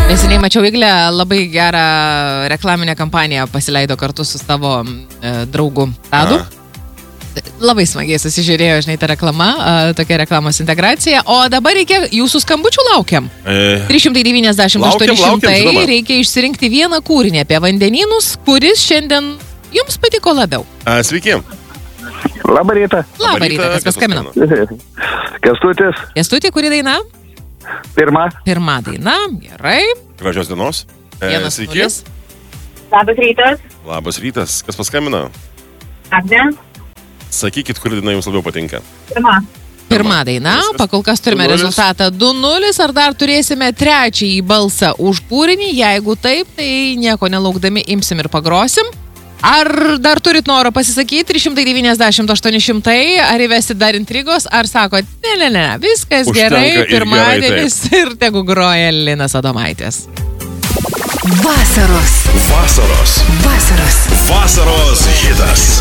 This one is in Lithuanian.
Neseniai mačiau Iglę, labai gerą reklaminę kampaniją pasileido kartu su savo draugu Tadu. Labai smagiai susižiūrėjo, žinai, ta reklama, tokia reklamos integracija. O dabar reikia, jūsų skambučių laukiam. 390-800 reikia išsirinkti vieną kūrinį apie vandenynus, kuris šiandien jums patiko labiau. Sveiki. Labą rytą. Labą rytą, kas paskambino? Kęstutis. Kęstutį, kuri daina? Pirma daina, gerai. Gražios dienos. Sveiki. Labas rytas. Labas rytas. Kas paskambino? Agne. Sakykit, kuri daina jums labiau patinka. Pirma daina, pakol kas turime rezultatą 2-0, ar dar turėsime trečiąjį balsą už kūrinį, jeigu taip, tai nieko nelaukdami imsim ir pagrosim. Ar dar turit noro pasisakyti 390-800, ar įvesti dar intrigos, ar sakot, ne, viskas užtenka gerai, pirmadienis ir tegu groja Linas Adomaitis. Vasaros hitas.